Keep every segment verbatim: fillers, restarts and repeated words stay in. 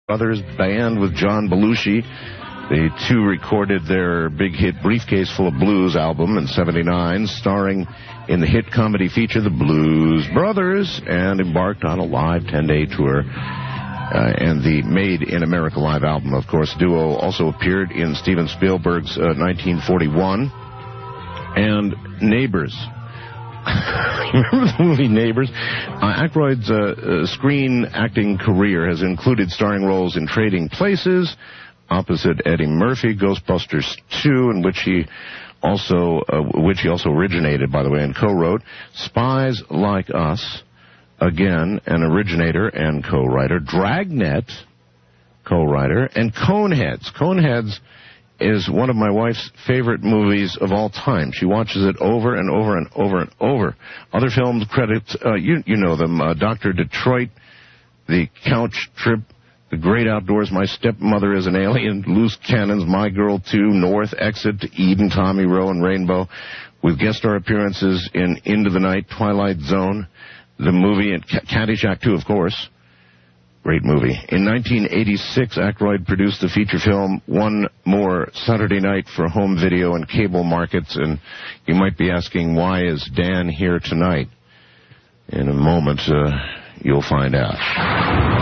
Brothers band with John Belushi. The two recorded their big hit Briefcase Full of Blues album in seventy-nine, starring in the hit comedy feature The Blues Brothers, and embarked on a live ten-day tour. Uh, and the Made in America live album, of course, duo also appeared in Steven Spielberg's uh, nineteen forty-one. And Neighbors. Remember the movie Neighbors? Uh, Aykroyd's uh, uh, screen acting career has included starring roles in Trading Places, opposite Eddie Murphy, Ghostbusters two, in which he also, uh, which he also originated, by the way, and co-wrote, Spies Like Us, again, an originator and co-writer, Dragnet, co-writer, and Coneheads. Coneheads is one of my wife's favorite movies of all time. She watches it over and over and over and over. Other films credits, uh, you, you know them, uh, Doctor Detroit, The Couch Trip, The Great Outdoors, My Stepmother is an Alien, Loose Cannons, My Girl two, North, Exit, Eden, Tommy Rowe, and Rainbow, with guest star appearances in Into the Night, Twilight Zone, the movie, and Caddyshack two, of course. Great movie. In nineteen eighty-six, Aykroyd produced the feature film One More Saturday Night for home video and cable markets, and you might be asking, why is Dan here tonight? In a moment, uh, you'll find out.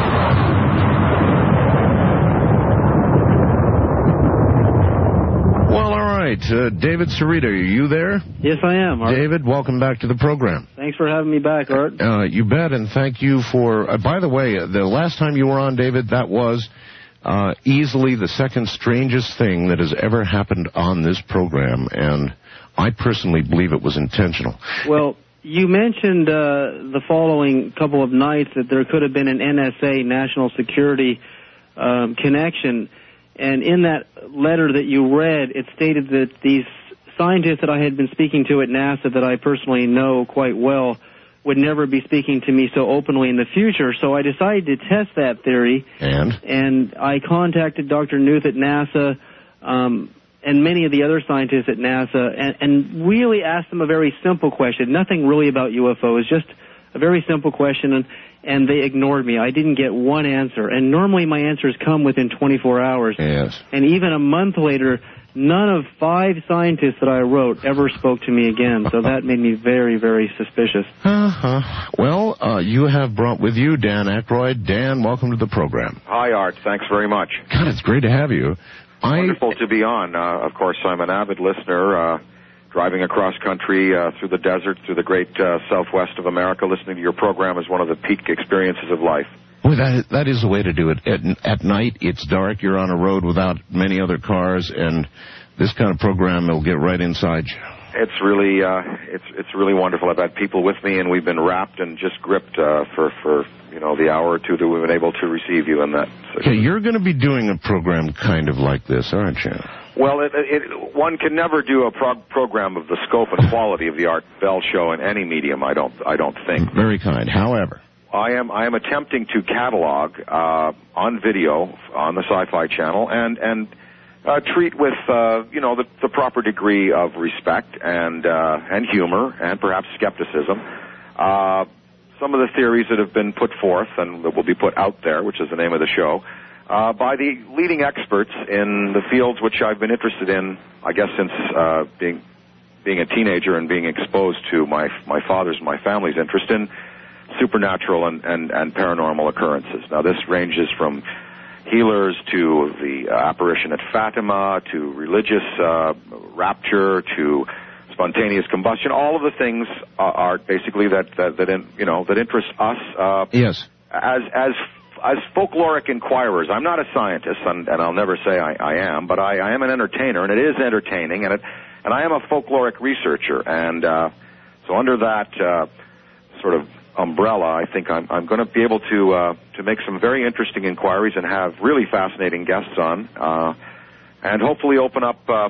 Uh, David Cerrito, are you there? Yes, I am, Art. David, welcome back to the program. Thanks for having me back, Art. Uh, you bet, and thank you for... Uh, by the way, uh, the last time you were on, David, that was uh, easily the second strangest thing that has ever happened on this program, and I personally believe it was intentional. Well, you mentioned uh, the following couple of nights that there could have been an N S A, National Security um, connection. And in that letter that you read, it stated that these scientists that I had been speaking to at NASA that I personally know quite well would never be speaking to me so openly in the future. So I decided to test that theory. And? And I contacted Doctor Knuth at NASA um, and many of the other scientists at NASA and, and really asked them a very simple question, nothing really about U F Os, just a very simple question. And And they ignored me. I didn't get one answer. And normally my answers come within twenty-four hours. Yes. And even a month later, none of five scientists that I wrote ever spoke to me again. So that made me very, very suspicious. Uh-huh. Well, uh, you have brought with you Dan Aykroyd. Dan, welcome to the program. Hi, Art. Thanks very much. God, it's great to have you. I... Wonderful to be on. Uh, of course, I'm an avid listener. Uh, Driving across country, uh, through the desert, through the great uh, southwest of America, listening to your program is one of the peak experiences of life. Well, that, that is the way to do it. At, at night, it's dark, you're on a road without many other cars, and this kind of program will get right inside you. It's really, uh, it's it's really wonderful. I've had people with me, and we've been wrapped and just gripped uh, for, for, you know, the hour or two that we've been able to receive you in that. Okay, you're going to be doing a program kind of like this, aren't you? Well, it, it, one can never do a prog- program of the scope and quality of the Art Bell Show in any medium. I don't. I don't think. Very kind. However, I am. I am attempting to catalog uh, on video on the Sci-Fi Channel and and uh, treat with uh, you know the, the proper degree of respect and uh, and humor and perhaps skepticism. Uh, some of the theories that have been put forth and that will be put out there, which is the name of the show. Uh, by the leading experts in the fields which I've been interested in, I guess, since uh, being being a teenager and being exposed to my my father's and my family's interest in supernatural and, and, and paranormal occurrences. Now, this ranges from healers to the uh, apparition at Fatima to religious uh, rapture to spontaneous combustion. All of the things uh, are basically that that, that in, you know that interest us. Uh, yes. As as As folkloric inquirers, I'm not a scientist, and, and I'll never say I, I am, but I, I am an entertainer, and it is entertaining, and it, and I am a folkloric researcher, and uh, so under that uh, sort of umbrella, I think I'm, I'm going to be able to uh, to make some very interesting inquiries and have really fascinating guests on, uh, and hopefully open up uh,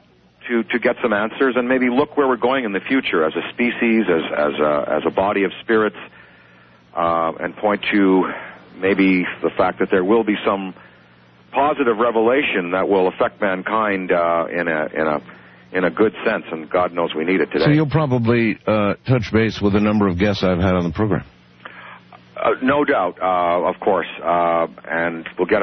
to to get some answers and maybe look where we're going in the future as a species, as as a, as a body of spirits, uh, and point to maybe the fact that there will be some positive revelation that will affect mankind uh, in a in a in a good sense, and God knows we need it today. So you'll probably uh, touch base with a number of guests I've had on the program. Uh, no doubt, uh, of course, uh, and we'll get